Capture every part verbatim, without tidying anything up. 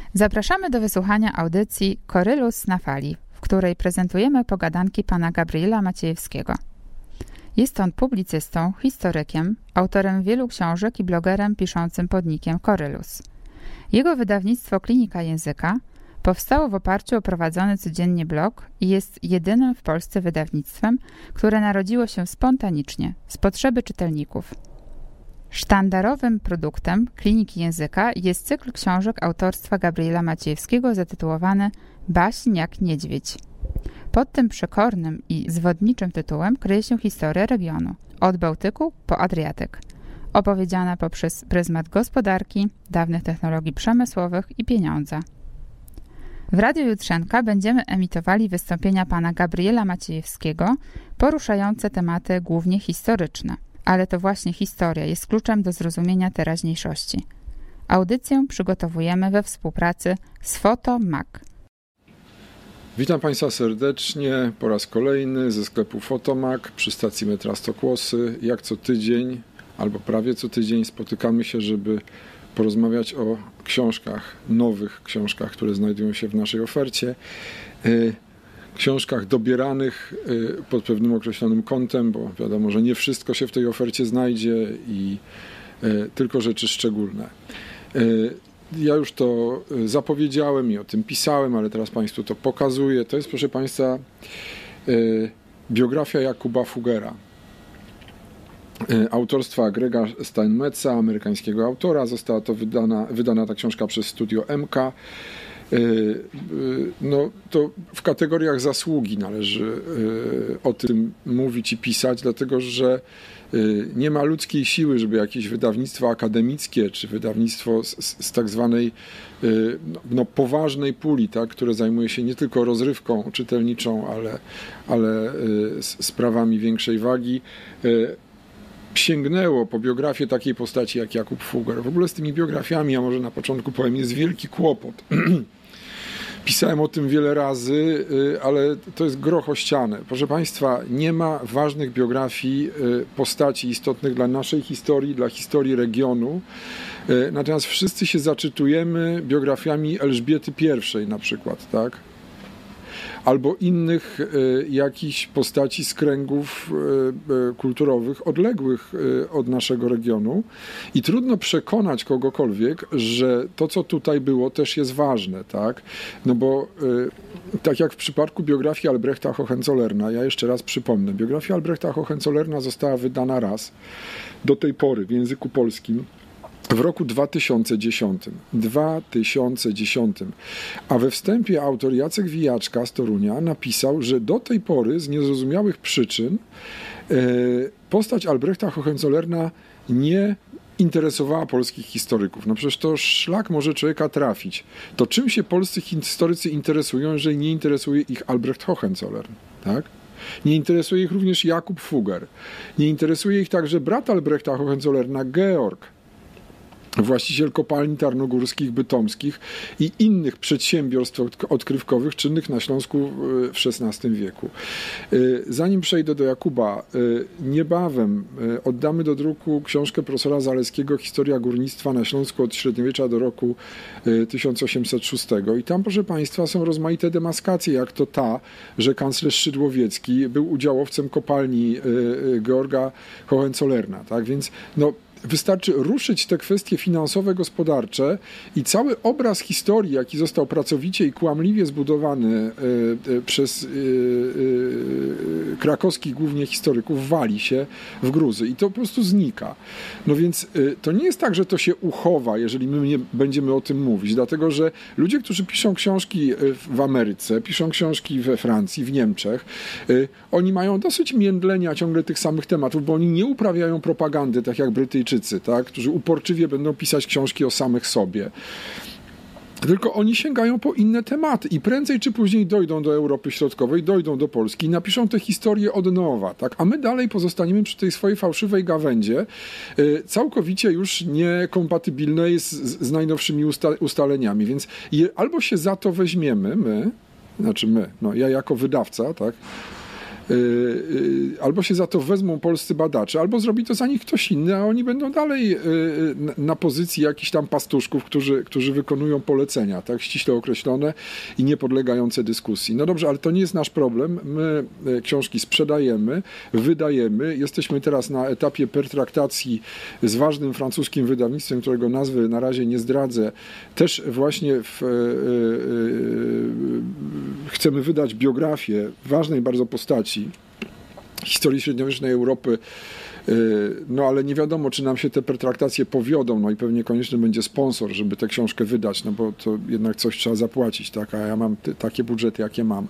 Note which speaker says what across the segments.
Speaker 1: Zapraszamy do wysłuchania audycji Korylus na fali, w której prezentujemy pogadanki pana Gabriela Maciejewskiego. Jest on publicystą, historykiem, autorem wielu książek i blogerem piszącym pod nickiem Korylus. Jego wydawnictwo Klinika Języka powstało w oparciu o prowadzony codziennie blog i jest jedynym w Polsce wydawnictwem, które narodziło się spontanicznie, z potrzeby czytelników. Sztandarowym produktem Kliniki Języka jest cykl książek autorstwa Gabriela Maciejewskiego zatytułowany Baśń jak niedźwiedź. Pod tym przekornym i zwodniczym tytułem kryje się historia regionu, od Bałtyku po Adriatyk, opowiedziana poprzez pryzmat gospodarki, dawnych technologii przemysłowych i pieniądza. W Radiu Jutrzenka będziemy emitowali wystąpienia pana Gabriela Maciejewskiego poruszające tematy głównie historyczne, ale to właśnie historia jest kluczem do zrozumienia teraźniejszości. Audycję przygotowujemy we współpracy z Fotomag.
Speaker 2: Witam Państwa serdecznie po raz kolejny ze sklepu Fotomag przy stacji metra Stokłosy. Jak co tydzień, albo prawie co tydzień spotykamy się, żeby porozmawiać o książkach, nowych książkach, które znajdują się w naszej ofercie. Książkach dobieranych pod pewnym określonym kątem, bo wiadomo, że nie wszystko się w tej ofercie znajdzie i tylko rzeczy szczególne. Ja już to zapowiedziałem i o tym pisałem, ale teraz Państwu to pokazuję. To jest, proszę Państwa, biografia Jakuba Fugera, autorstwa Grega Steinmetza, amerykańskiego autora. Została to wydana, wydana ta książka przez studio M K. No, to w kategoriach zasługi należy o tym mówić i pisać, dlatego że nie ma ludzkiej siły, żeby jakieś wydawnictwo akademickie czy wydawnictwo z, z tak zwanej no, poważnej puli, tak, które zajmuje się nie tylko rozrywką czytelniczą, ale, ale sprawami większej wagi, sięgnęło po biografię takiej postaci jak Jakub Fuger. W ogóle z tymi biografiami, a może na początku powiem, jest wielki kłopot. Pisałem o tym wiele razy, ale to jest groch o ścianę. Proszę Państwa, nie ma ważnych biografii postaci istotnych dla naszej historii, dla historii regionu. Natomiast wszyscy się zaczytujemy biografiami Elżbiety pierwszej na przykład, tak? Albo innych y, jakichś postaci z kręgów y, y, kulturowych odległych y, od naszego regionu i trudno przekonać kogokolwiek, że to, co tutaj było, też jest ważne, tak? No bo y, tak jak w przypadku biografii Albrechta Hohenzollerna, ja jeszcze raz przypomnę, biografia Albrechta Hohenzollerna została wydana raz do tej pory w języku polskim w roku dwa tysiące dziesiątym. dwa tysiące dziesiątym. A we wstępie autor Jacek Wijaczka z Torunia napisał, że do tej pory z niezrozumiałych przyczyn e, postać Albrechta Hohenzollerna nie interesowała polskich historyków. No przecież to szlak może człowieka trafić. To czym się polscy historycy interesują, jeżeli nie interesuje ich Albrecht Hohenzollern, tak? Nie interesuje ich również Jakub Fugger. Nie interesuje ich także brat Albrechta Hohenzollerna, Georg, właściciel kopalni tarnogórskich, bytomskich i innych przedsiębiorstw odkrywkowych czynnych na Śląsku w szesnastym wieku. Zanim przejdę do Jakuba, niebawem oddamy do druku książkę profesora Zaleskiego Historia górnictwa na Śląsku od średniowiecza do roku tysiąc osiemset szóstego i tam, proszę Państwa, są rozmaite demaskacje, jak to ta, że kanclerz Szydłowiecki był udziałowcem kopalni Georga Hohenzollerna, tak? Więc no wystarczy ruszyć te kwestie finansowe, gospodarcze i cały obraz historii, jaki został pracowicie i kłamliwie zbudowany przez krakowskich głównie historyków, wali się w gruzy i to po prostu znika. No więc to nie jest tak, że to się uchowa, jeżeli my nie będziemy o tym mówić, dlatego że ludzie, którzy piszą książki w Ameryce, piszą książki we Francji, w Niemczech, oni mają dosyć międlenia ciągle tych samych tematów, bo oni nie uprawiają propagandy, tak jak Brytyjczycy, tak, którzy uporczywie będą pisać książki o samych sobie. Tylko oni sięgają po inne tematy i prędzej czy później dojdą do Europy Środkowej, dojdą do Polski i napiszą tę historię od nowa, tak? A my dalej pozostaniemy przy tej swojej fałszywej gawędzie, całkowicie już niekompatybilnej z, z najnowszymi usta- ustaleniami. Więc je, albo się za to weźmiemy, my, znaczy my, no ja jako wydawca, tak? albo się za to wezmą polscy badacze, albo zrobi to za nich ktoś inny, a oni będą dalej na pozycji jakichś tam pastuszków, którzy, którzy wykonują polecenia, tak, ściśle określone i niepodlegające dyskusji. No dobrze, ale to nie jest nasz problem. My książki sprzedajemy, wydajemy. Jesteśmy teraz na etapie pertraktacji z ważnym francuskim wydawnictwem, którego nazwy na razie nie zdradzę. Też właśnie w, chcemy wydać biografię ważnej bardzo postaci historii średniowiecznej Europy. No ale nie wiadomo, czy nam się te pertraktacje powiodą, no i pewnie konieczny będzie sponsor, żeby tę książkę wydać, no bo to jednak coś trzeba zapłacić, tak, a ja mam te, takie budżety, jakie mam.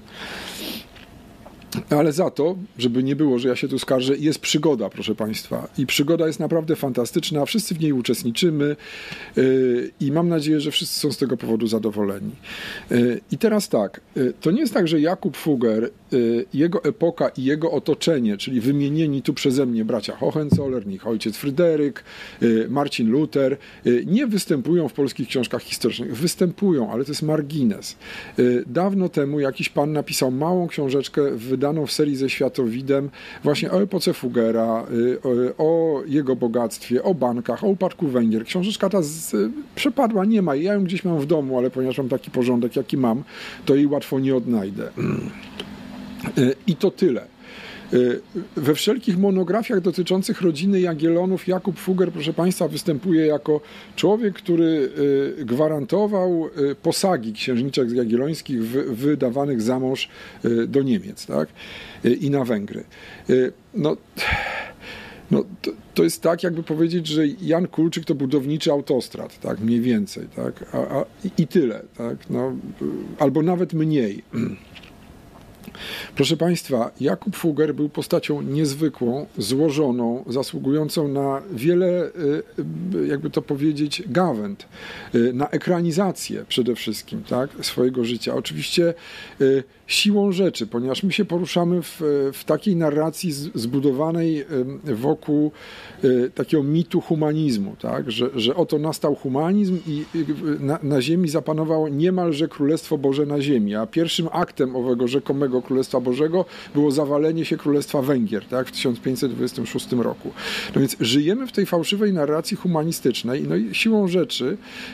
Speaker 2: Ale za to, żeby nie było, że ja się tu skarżę, jest przygoda, proszę Państwa. I przygoda jest naprawdę fantastyczna, wszyscy w niej uczestniczymy yy, i mam nadzieję, że wszyscy są z tego powodu zadowoleni. Yy, I teraz tak, yy, to nie jest tak, że Jakub Fugger, yy, jego epoka i jego otoczenie, czyli wymienieni tu przeze mnie bracia Hohenzollern, ich ojciec Fryderyk, yy, Marcin Luther, yy, nie występują w polskich książkach historycznych. Występują, ale to jest margines. Yy, dawno temu jakiś pan napisał małą książeczkę w wydaną w serii ze Światowidem właśnie o epoce Fuggera, o jego bogactwie, o bankach, o upadku Węgier. Książeczka ta z, przepadła, nie ma. Ja ją gdzieś mam w domu, ale ponieważ mam taki porządek, jaki mam, to jej łatwo nie odnajdę. I to tyle. We wszelkich monografiach dotyczących rodziny Jagiellonów Jakub Fugger, proszę Państwa, występuje jako człowiek, który gwarantował posagi księżniczek jagiellońskich wydawanych za mąż do Niemiec, tak? I na Węgry. No, no to, to jest tak, jakby powiedzieć, że Jan Kulczyk to budowniczy autostrad, tak? Mniej więcej, tak? A, a, i tyle, tak? No, albo nawet mniej. Proszę Państwa, Jakub Fugger był postacią niezwykłą, złożoną, zasługującą na wiele, jakby to powiedzieć, gawęd, na ekranizację przede wszystkim, tak, swojego życia. Oczywiście siłą rzeczy, ponieważ my się poruszamy w, w takiej narracji zbudowanej wokół takiego mitu humanizmu, tak, że, że oto nastał humanizm i na, na ziemi zapanowało niemalże Królestwo Boże na ziemi, a pierwszym aktem owego rzekomego Królestwa Bożego było zawalenie się Królestwa Węgier, tak, w tysiąc pięćset dwudziestym szóstym roku. No więc żyjemy w tej fałszywej narracji humanistycznej, no i siłą rzeczy